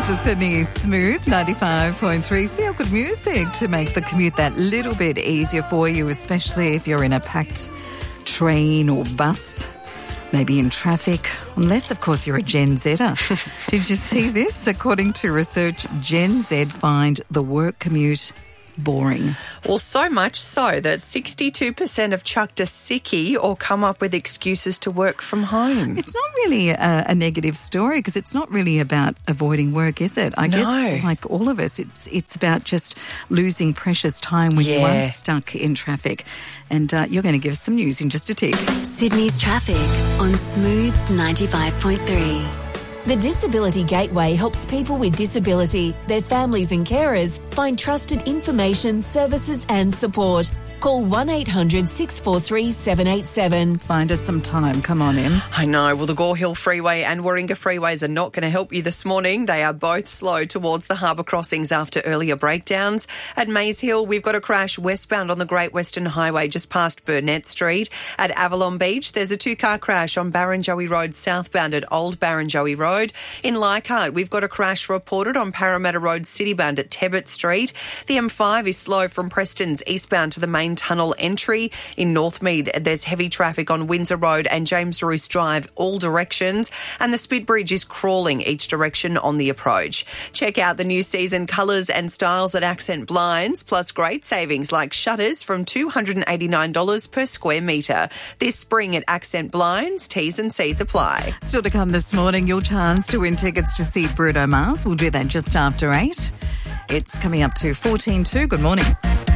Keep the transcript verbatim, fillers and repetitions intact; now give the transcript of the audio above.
is Sydney's Smooth ninety-five point three. Feel good music to make the commute that little bit easier for you, especially if you're in a packed train or bus, maybe in traffic, unless, of course, you're a Gen Zer. Did you see this? According to research, Gen Z find the work commute boring. Well, so much so that sixty-two percent have chucked a sickie or come up with excuses to work from home. It's not really a, a negative story because it's not really about avoiding work, is it? I No. guess, like all of us, it's it's about just losing precious time when you Yeah. are stuck in traffic. And uh, you're going to give us some news in just a tick. Sydney's traffic on Smooth ninety-five point three. The Disability Gateway helps people with disability, their families and carers find trusted information, services and support. Call one eight hundred six four three seven eight seven. Find us some time. Come on in. I know. Well, the Gore Hill Freeway and Warringah Freeways are not going to help you this morning. They are both slow towards the harbour crossings after earlier breakdowns. At Maze Hill, we've got a crash westbound on the Great Western Highway just past Burnett Street. At Avalon Beach, there's a two-car crash on Barrenjoey Road southbound at Old Barrenjoey Road. In Leichhardt, we've got a crash reported on Parramatta Road citybound at Tebbit Street. The M five is slow from Preston's eastbound to the main tunnel entry. In Northmead, there's heavy traffic on Windsor Road and James Roos Drive, all directions. And the Spit Bridge is crawling each direction on the approach. Check out the new season colours and styles at Accent Blinds, plus great savings like shutters from two hundred eighty-nine dollars per square metre. This spring at Accent Blinds, T's and C's apply. Still to come this morning, your chance to win tickets to see Bruno Mars. We'll do that just after eight. It's coming up to fourteen two. Good morning.